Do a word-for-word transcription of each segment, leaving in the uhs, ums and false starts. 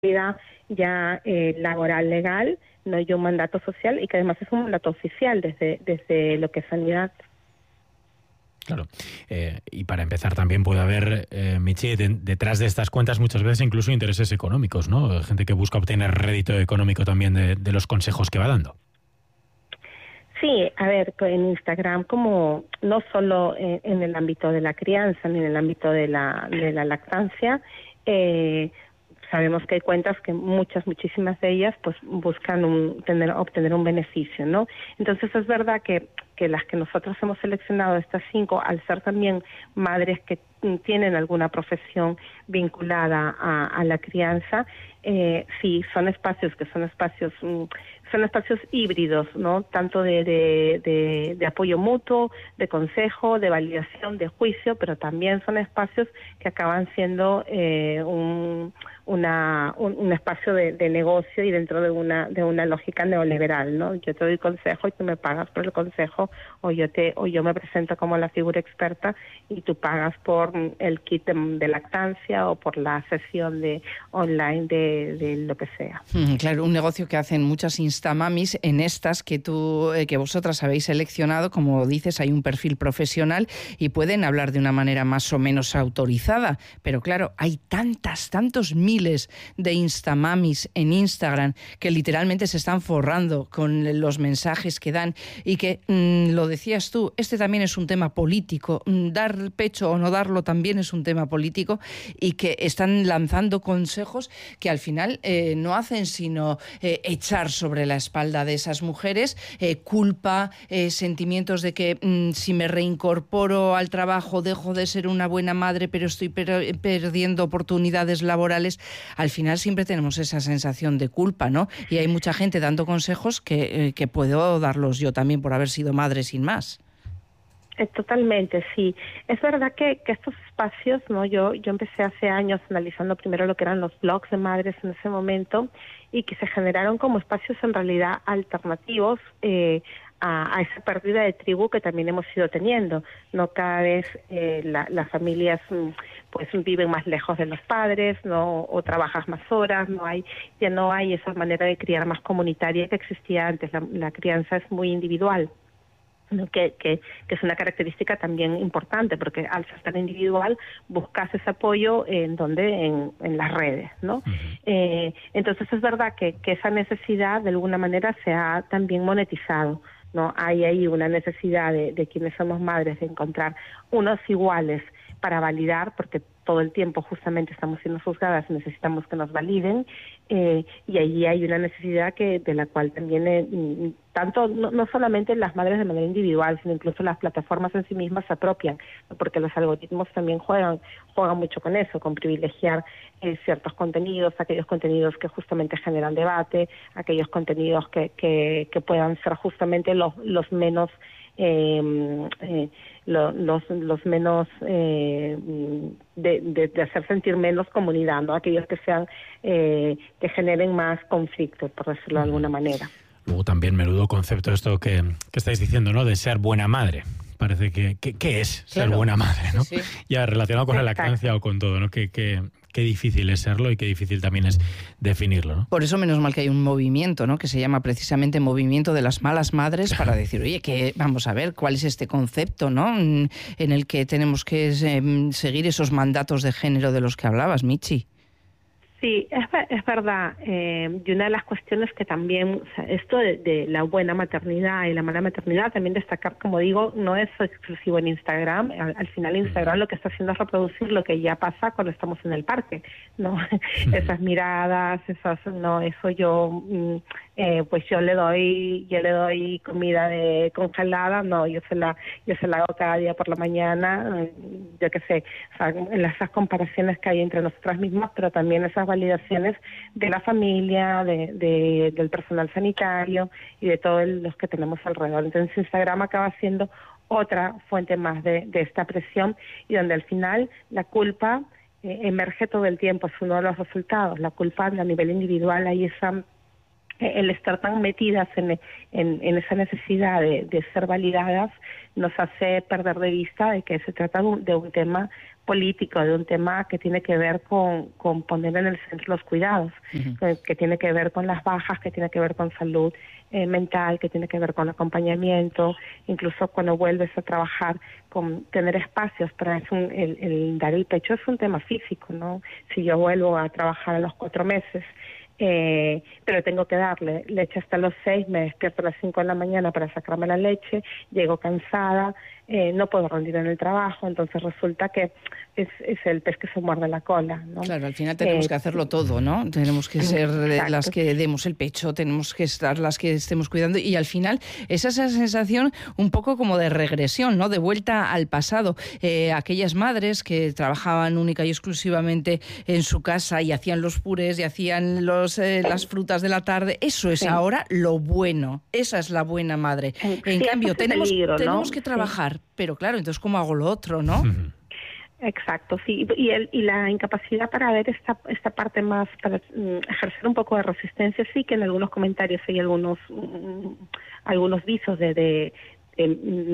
ya eh, laboral legal, no hay un mandato social y que además es un mandato oficial desde, desde lo que es sanidad. Claro, eh, y para empezar también puede haber, eh, Michi, de, detrás de estas cuentas muchas veces incluso intereses económicos, ¿no? Gente que busca obtener rédito económico también de, de los consejos que va dando. Sí, a ver, en Instagram, como no solo en, en el ámbito de la crianza ni en el ámbito de la, de la lactancia, eh, sabemos que hay cuentas que muchas, muchísimas de ellas pues buscan un, tener, obtener un beneficio, ¿no? Entonces es verdad que, que las que nosotros hemos seleccionado, estas cinco, al ser también madres que tienen alguna profesión vinculada a, a la crianza, eh, sí, son espacios que son espacios... son espacios híbridos, ¿no? Tanto de, de, de, de apoyo mutuo, de consejo, de validación, de juicio, pero también son espacios que acaban siendo eh, un, una, un, un espacio de, de negocio y dentro de una de una lógica neoliberal, ¿no? Yo te doy consejo y tú me pagas por el consejo, o yo te o yo me presento como la figura experta y tú pagas por el kit de, de lactancia o por la sesión de online de, de lo que sea. Mm, claro, un negocio que hacen muchas instamamis. En estas que tú eh, que vosotras habéis seleccionado, como dices, hay un perfil profesional y pueden hablar de una manera más o menos autorizada, pero claro, hay tantas, tantos miles de instamamis en Instagram que literalmente se están forrando con los mensajes que dan y que, mmm, lo decías tú, este también es un tema político, mm, dar pecho o no darlo también es un tema político, y que están lanzando consejos que al final eh, no hacen sino eh, echar sobre la espalda de esas mujeres eh, culpa, eh, sentimientos de que mmm, si me reincorporo al trabajo dejo de ser una buena madre, pero estoy per- perdiendo oportunidades laborales. Al final siempre tenemos esa sensación de culpa, ¿no? Y hay mucha gente dando consejos que, eh, que puedo darlos yo también por haber sido madre sin más. Totalmente, sí. Es verdad que, que estos espacios, ¿no? Yo yo empecé hace años analizando primero lo que eran los blogs de madres en ese momento y que se generaron como espacios en realidad alternativos eh, a, a esa pérdida de tribu que también hemos ido teniendo, ¿no? Cada vez eh, la, las familias pues viven más lejos de los padres, ¿no? O trabajas más horas, no hay ya no hay esa manera de criar más comunitaria que existía antes. La, la crianza es muy individual. ¿no? Que, que, que es una característica también importante, porque al ser tan individual buscas ese apoyo en donde en, en las redes, ¿no? Uh-huh. Eh, entonces es verdad que, que esa necesidad de alguna manera se ha también monetizado, ¿no? Hay ahí una necesidad de, de quienes somos madres de encontrar unos iguales para validar, porque todo el tiempo justamente estamos siendo juzgadas y necesitamos que nos validen, eh, y allí hay una necesidad que de la cual también eh, tanto no, no solamente las madres de manera individual, sino incluso las plataformas en sí mismas se apropian, ¿no? Porque los algoritmos también juegan juegan mucho con eso, con privilegiar eh, ciertos contenidos, aquellos contenidos que justamente generan debate, aquellos contenidos que que, que puedan ser justamente los los menos eh, eh, lo, los los menos eh, de, de, de hacer sentir menos comunidad, ¿no? Aquellos que sean eh, que generen más conflicto, por decirlo de alguna manera. Luego también menudo concepto esto que, que estáis diciendo, ¿no? De ser buena madre. Parece que, que ¿qué es ser claro. buena madre, ¿no? Sí. Ya relacionado con Exacto. la lactancia o con todo, ¿no? Que, que, qué difícil es serlo y qué difícil también es definirlo, ¿no? Por eso menos mal que hay un movimiento, ¿no? Que se llama precisamente Movimiento de las Malas Madres, para decir, oye, que vamos a ver cuál es este concepto, ¿no? En el que tenemos que eh, seguir esos mandatos de género de los que hablabas, Michi. Sí, es, es verdad. Eh, y una de las cuestiones que también, o sea, esto de, de la buena maternidad y la mala maternidad, también destacar, como digo, no es exclusivo en Instagram. Al, al final Instagram lo que está haciendo es reproducir lo que ya pasa cuando estamos en el parque, ¿no? Esas miradas, esas, no, eso yo, eh, pues yo le doy, yo le doy comida de congelada, no, yo se la, yo se la hago cada día por la mañana, yo qué sé, o sea, esas comparaciones que hay entre nosotras mismas, pero también esas validaciones de la familia, de, de, del personal sanitario y de todos los que tenemos alrededor. Entonces Instagram acaba siendo otra fuente más de, de esta presión y donde al final la culpa eh, emerge todo el tiempo, es uno de los resultados. La culpa a nivel individual, hay esa el estar tan metidas en, en, en esa necesidad de, de ser validadas nos hace perder de vista de que se trata de un, de un tema político, de un tema que tiene que ver con, con poner en el centro los cuidados, uh-huh. que, que tiene que ver con las bajas, que tiene que ver con salud eh, mental, que tiene que ver con acompañamiento, incluso cuando vuelves a trabajar, con tener espacios para es un, el, el dar el pecho es un tema físico, ¿no? Si yo vuelvo a trabajar a los cuatro meses, Eh, pero tengo que darle leche hasta los seis, me despierto a las cinco de la mañana para sacarme la leche, llego cansada, eh, no puedo rendir en el trabajo, entonces resulta que es, es el pez que se muerde la cola, ¿no? Claro, al final tenemos eh, que hacerlo todo, ¿no? Tenemos que ser exacto. las que demos el pecho, tenemos que estar las que estemos cuidando, y al final esa es esa sensación un poco como de regresión, ¿no? De vuelta al pasado. Eh, aquellas madres que trabajaban única y exclusivamente en su casa y hacían los purés y hacían los Eh, las frutas de la tarde, eso es sí. ahora lo bueno, esa es la buena madre. Sí, en cambio, tenemos, peligro, tenemos ¿no? que trabajar, sí. pero claro, entonces ¿cómo hago lo otro, no? Exacto, sí, y, el, y la incapacidad para ver esta esta parte más, para um, ejercer un poco de resistencia, sí que en algunos comentarios hay algunos um, algunos visos de, de De,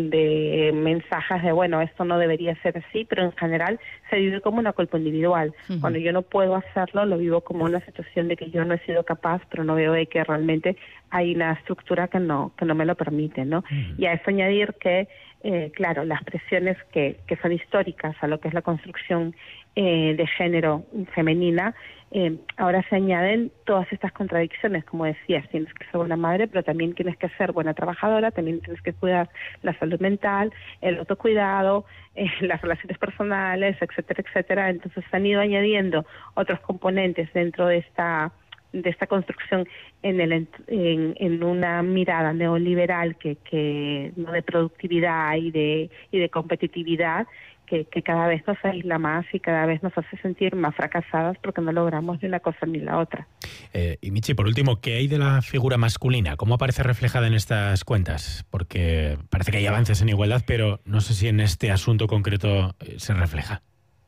de mensajes de, bueno, esto no debería ser así, pero en general se vive como una culpa individual. Uh-huh. Cuando yo no puedo hacerlo, lo vivo como una situación de que yo no he sido capaz, pero no veo de que realmente hay una estructura que no que no me lo permite, ¿no? Uh-huh. Y a eso añadir que, eh, claro, las presiones que, que son históricas a lo que es la construcción eh, de género femenina, Eh, ahora se añaden todas estas contradicciones, como decías, tienes que ser buena madre, pero también tienes que ser buena trabajadora, también tienes que cuidar la salud mental, el autocuidado, eh, las relaciones personales, etcétera, etcétera. Entonces se han ido añadiendo otros componentes dentro de esta de esta construcción en el en, en una mirada neoliberal que que no de productividad y de y de competitividad, Que, que cada vez nos aísla más y cada vez nos hace sentir más fracasadas porque no logramos ni una cosa ni la otra. Eh, y Michi, por último, ¿qué hay de la figura masculina? ¿Cómo aparece reflejada en estas cuentas? Porque parece que hay avances en igualdad, pero no sé si en este asunto concreto se refleja.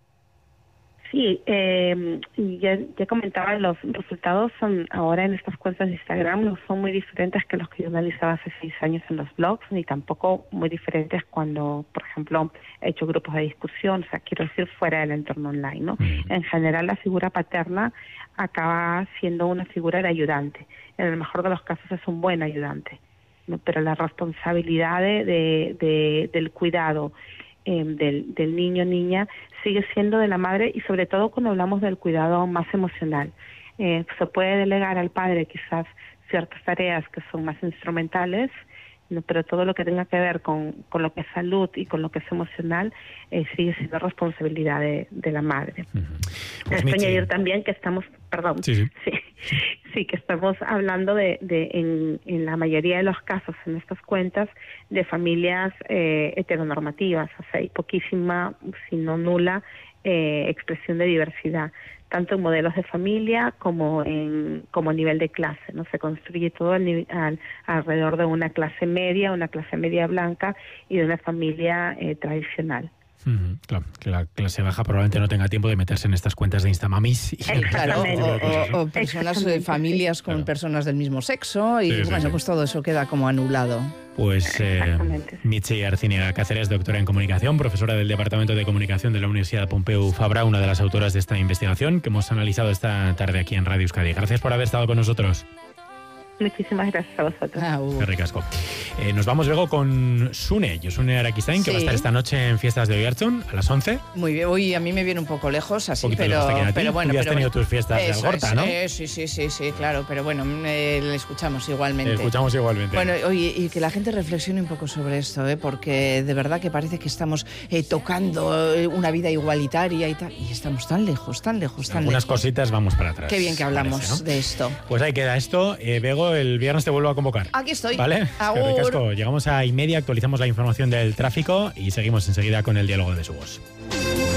Sí, eh, ya, ya comentaba, los resultados son ahora en estas cuentas de Instagram no son muy diferentes que los que yo analizaba hace seis años en los blogs, ni tampoco muy diferentes cuando, por ejemplo, he hecho grupos de discusión, o sea, quiero decir, fuera del entorno online, ¿no? Mm. En general, la figura paterna acaba siendo una figura de ayudante. En el mejor de los casos es un buen ayudante, ¿no? Pero la responsabilidad de, de, de, del cuidado eh, del, del niño o niña sigue siendo de la madre, y sobre todo cuando hablamos del cuidado más emocional. Eh, se puede delegar al padre quizás ciertas tareas que son más instrumentales, ¿no? Pero todo lo que tenga que ver con, con lo que es salud y con lo que es emocional eh, sigue siendo responsabilidad de, de la madre. Uh-huh. Pues Esto añadir también que estamos, perdón, sí, sí. sí, sí que estamos hablando de, de en, en la mayoría de los casos en estas cuentas de familias eh, heteronormativas, o sea, hay poquísima, si no nula, eh, expresión de diversidad, tanto en modelos de familia como en como a nivel de clase, ¿no? Se construye todo al, al, alrededor de una clase media, una clase media blanca y de una familia eh, tradicional. Mm, claro, que la clase baja probablemente no tenga tiempo de meterse en estas cuentas de Instamamis. Y claro, o, o, o personas, familias con claro. personas del mismo sexo, y sí, sí, bueno, sí. pues todo eso queda como anulado. Pues eh, Michi Arciniega Cáceres, doctora en comunicación, profesora del Departamento de Comunicación de la Universidad Pompeu Fabra, una de las autoras de esta investigación que hemos analizado esta tarde aquí en Radio Euskadi. Gracias por haber estado con nosotros. Muchísimas gracias a vosotros. Ah, uh. Qué ricasco. Eh, nos vamos luego con Sune, Josune Araquistain, sí. que va a estar esta noche en Fiestas de Oiartzun a las once. Muy bien, hoy a mí me viene un poco lejos, así, pero, pero bueno. Tú ya has pero, tenido tus fiestas de Algorta, ¿no? Eh, sí, sí, sí, sí, claro, pero bueno, eh, le escuchamos igualmente. Le escuchamos igualmente. Bueno, oye, y que la gente reflexione un poco sobre esto, ¿eh? Porque de verdad que parece que estamos eh, tocando una vida igualitaria y tal, y estamos tan lejos, tan lejos, tan Algunas lejos. cositas vamos para atrás. Qué bien que hablamos parece, ¿no? de esto. Pues ahí queda esto. Eh, Bego, el viernes te vuelvo a convocar. Aquí estoy. ¿Vale? Agur. Llegamos a y media, actualizamos la información del tráfico y seguimos enseguida con el diálogo de Subos.